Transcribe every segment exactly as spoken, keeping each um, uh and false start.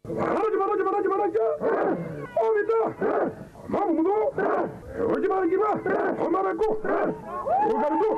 말하지 말하지 말하지 말하지. 어 믿다. 마음 무도. 오지 말기 봐. 엄마라고. 오가도.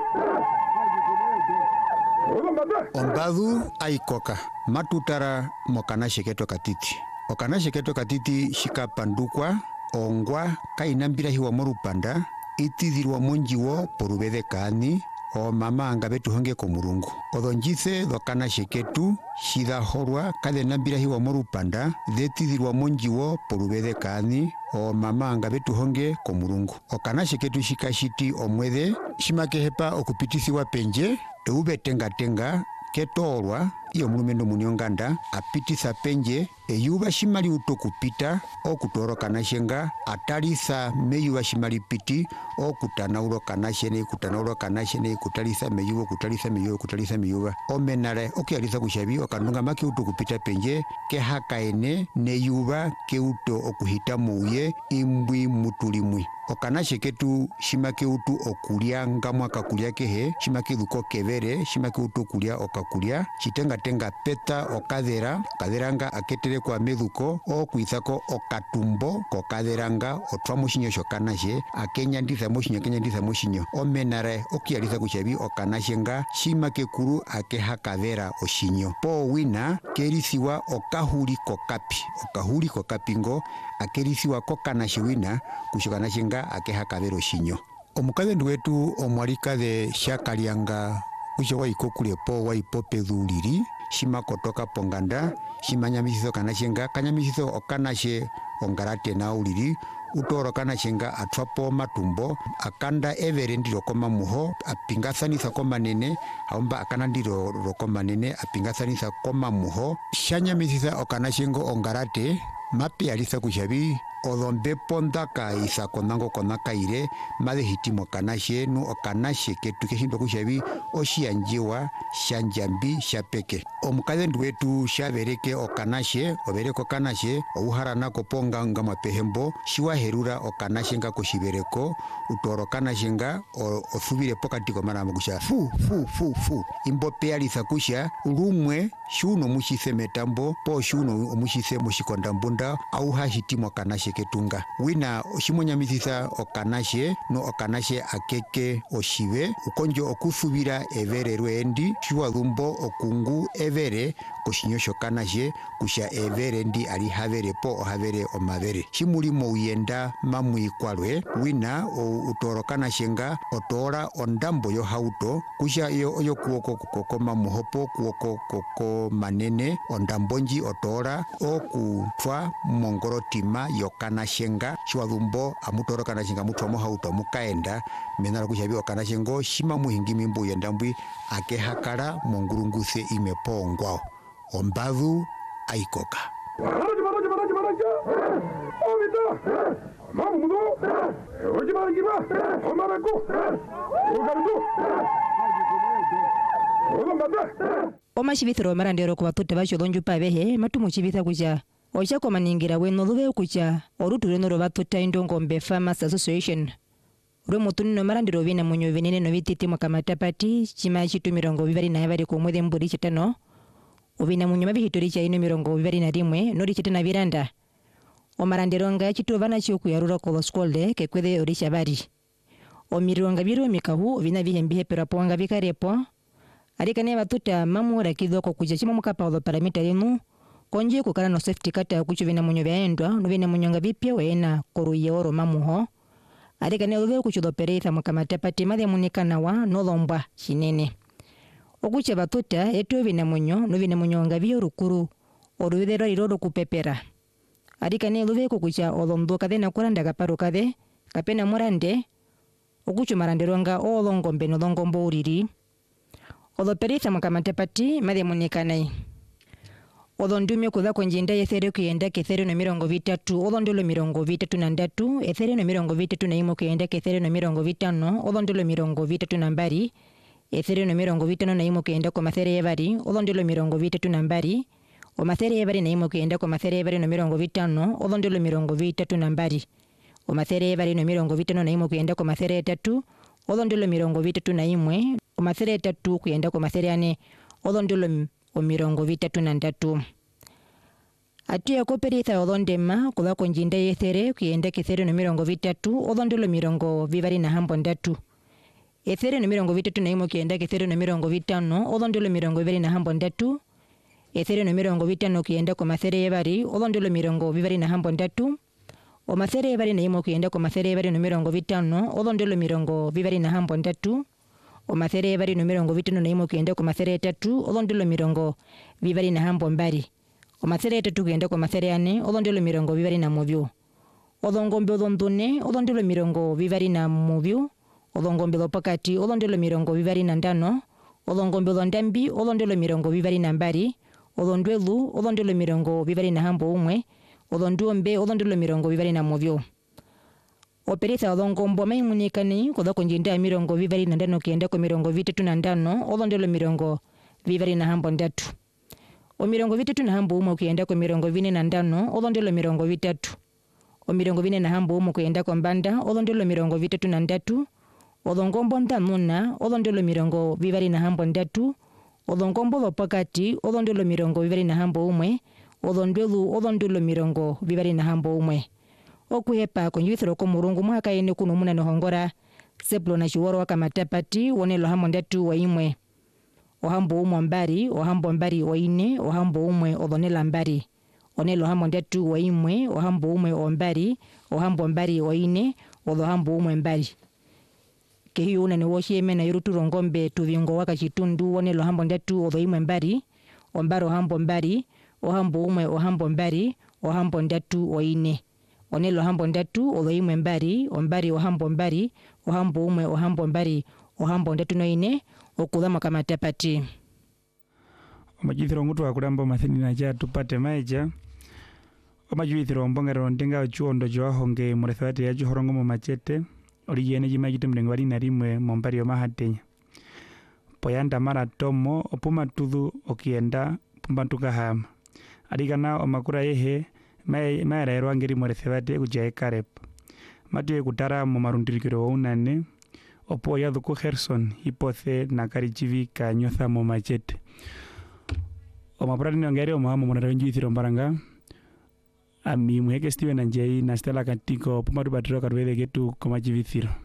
Ombadu aikoka matutara mokana sheketo katiti okana sheketo katiti shika pandukwa ongwa kainambira hiwa morupanda itithirwa monjiwo porubede kani o mama angabetu honge ko murungu odonjise dokana sheketu shida horwa kade nambira hiwa morupanda detithirwa monjiwo porubede kani o mama angabetu honge ko murungu okana sheketu shika shiti omwede shimakehepa okupitisiwa penje eube tenga tenga ketorwa iyo mulumendo munionganda apitisa penje eyuba shimali utokupita okutoro kanashenga atalisa meyuba shimali piti okutanauro kanashene kutanauro kanashene kutalisa meyuba kutalisa meyuba kutalisa meyuba omenare okialisa kushabi okandunga maki utokupita penje ke hakaene neyuba ke uto okuhita muye imbwi mutulimwi okanashe ketu shimake utu okulia ngamwa kakulia kehe shimake duko kevere shimake utu okulia okakulia chitenga tenga peta okadera kaderanga aketere kwa meduko o kuizako okatumbo kokaderanga otwa mushinyo shokanashe akenya ndiza mushinyo kenya ndiza mushinyo omenare okialisa kushabi okanashenga shimake kuru ake hakavera oshinyo po wina kerisiwa okahuli kokapi okahuli kokapingo akerisiwa kokanashe wina kushokanashenga ake hakavera oshinyo omukaze nduwetu omwalika de shakalianga ucho waikokule po waipope dhuliri shima kotoka ponganda shima nyamisiso kanashenga kanyamisiso okanashe ongarate na uliri utoro kanashenga atwapo matumbo akanda evere ndiro koma muho apingasanisa koma nene haumba akana ndiro rokoma nene apingasanisa koma muho shanyamisisa okanashengo ongarate mapi alisa kushabi odhombe pondaka isa konango konaka ire made hitimo kanashe nu okanashe ketu keshindo kushabi oshianjiwa shanjambi shapeke omukaze nduwetu shabereke okanashe obereko kanashe ouharana koponga ngama pehembo shiwa herura okanashe nga koshibereko utoro kanashe nga osubire pokati komana kusha fu fu fu fu imbo pealisa kusha rumwe shuno mushise metambo po shuno omushise mushikonda mbunda auha hitimo kanashe ketunga wina oshimonyamisisa okanashe no okanashe akeke oshive ukonjo okusubira evere rwendi shiwa dhumbo okungu evere koshinyosho kanashe kusha evere ndi ali havere po ohavere omavere shimulimo uyenda mamuikwalwe wina utoro kanashe nga otora ondambo yo hauto kusha iyo oyo kuoko kukokoma muhopo kuoko koko manene ondambonji otora okutwa mongorotima yokanashenga shiwadhumbo amutoro kanashenga mutwa mohauto mukaenda menara kushabi okanashengo shima muhingimi mbu yendambwi ake hakala mongurunguse imepongwao ombadhu aikoka 말하지 말하지 말하지 말하지. 어 믿다. 마음 무도. 오지 말기 봐. 엄마라고. 오가도. 오가 맞다. Oma shibithiro marandero kwa tutte basho donju pabehe matumu shibitha kuja ocha kwa maningira we nodhuwe kuja oruture no robatuta indongo mbe Farmers Association Romo tunno marandiro vina munyo vinene no vititi makamata pati chima chitu mirongo vivari na yavari ko mwede mburi chitano ovina munyo mabihitori cha ino mirongo vivari na rimwe nori chitana viranda omaranderonga chitu vana chiku yarura ko skolde ke kwede orisha bari omironga biro mikahu vina vihembihe peraponga vikarepo Arikane batuta mamura kidoko kuja chima mukapa odo paramita yenu konje kukana no safety kata kuchuvina munyo byaendwa no bina munyonga bipya wena koruye oro mamuho arikane odo kuchudo pereza mukamata pati made munikana wa no lomba chinene okuche batuta eto bina munyo no bina munyonga byo rukuru orubero irodo kupepera arikane odo kukucha olondo kadena kuranda kaparo kade kapena morande okuchu maranderonga olongombe no longombo uriri Odo pereza makamata pati made munikanai. Odo ndumio kuda konjinda ethere kuyenda kethere no mirongo vitatu. Odo ndolo mirongo vitatu na ndatu. Ethere no mirongo vitatu na imo kuyenda kethere no mirongo vitano. Odo ndolo mirongo vitatu na mbari. Ethere no mirongo vitano na imo kuyenda kwa mathere yevari. Odo ndolo mirongo vitatu na mbari. O mathere yevari na imo kuyenda kwa mathere yevari no mirongo vitano. Odo ndolo mirongo vitatu na mbari. O mathere yevari no mirongo vitano na imo kuyenda kwa mathere etatu. Odo ndolo mirongo vitatu na imwe. O mathere etatu kuyenda kwa mathere ane. Odo ndolo o mirongo vitatu na ndatu. atia koperitha odondema kuva konjinda yethere kuyenda kithere no mirongo vitatu odondolo mirongo vivari na hambo ndatu ethere no mirongo vitatu na imo kuyenda kithere no mirongo vitano odondolo mirongo vivari na hambo ndatu ethere no mirongo vitano kuyenda ko mathere yevari odondolo mirongo vivari na hambo ndatu o mathere yevari na imo kuyenda ko mathere yevari no mirongo vitano odondolo mirongo vivari na hambo ndatu o mathere yevari no mirongo vitano na imo kuyenda ko mathere etatu odondolo mirongo vivari na hambo mbari o mathere etatu kuyenda ko mathere ane odondolo mirongo vivari na muvyu odongombe odondone odondolo mirongo vivari na muvyu odongombe opakati odondolo mirongo vivari na ndano odongombe odondambi odondolo mirongo vivari na mbari odondwelu odondolo mirongo vivari na hambo umwe odonduombe odondolo mirongo vivari na muvyu operitha odongombo maimunikani kuva konjinda ya mirongo vivari na ndano kuyenda ko mirongo vitatu na ndano odondolo mirongo vivari na hambo ndatu o mirongo vitatu na hambo umwe kuyenda ko mirongo vine na ndano odondolo mirongo vitatu o mirongo vine na hambo umwe kuyenda ko mbanda odondolo mirongo vitatu na ndatu odongombo ntanuna odondolo mirongo vivari na hambo ndatu odongombo lopakati odondolo mirongo vivari na hambo umwe odondwelu odondolo mirongo vivari na hambo umwe okuhepa konjivithiro ko murungu mwaka yene kuno muna nohongora seplo na chiworo wakamatapati wonelo hambo ndatu wa imwe ohambo umwe mbari ohambo mbari wa ine ohambo umwe odonela mbari onelo hambo ndatu wa imwe ohambo umwe ombari ohambo mbari wa ine odohambo umwe mbari kehi una ni woshi eme na yuruturo ngombe tuvingo waka chitundu wonelo hambo ndatu odo imwe mbari ombaro hambo mbari ohambo umwe ohambo mbari ohambo ndatu wa ine onelo hambo ndatu odo imwe mbari ombari ohambo mbari ohambo umwe ohambo mbari ohambo ndatu no ine okudhama kama tapati omajithiro ngutu akulamba mathini na ja tupate maija omajithiro mbongero ndenga chuondo jo honge murethati ya juhorongo mu machete oriyene jimajite mrengo bali na rimwe mombari yo mahatenya poyanda mara tomo opuma tudu okienda pumbantuka hama adigana omakura yehe mai mai raero ngeri murethati kujae karep matu kutara mu marundirikiro unane opo ya duku Gerson hipothe na karichivi ka nyotha mo machete o maprani ngari o mama mona renju ithiro mbaranga ami muheke Steven Anjei na Stella Katiko pumatu batiro karwele getu koma chivithiro